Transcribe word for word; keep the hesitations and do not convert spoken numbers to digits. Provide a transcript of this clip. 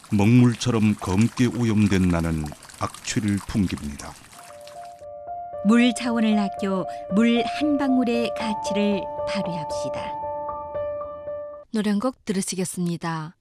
먹물처럼 검게 오염된 나는 악취를 풍깁니다. 물 자원을 아껴 물 한 방울의 가치를 발휘합시다. 노래 한 곡 들으시겠습니다.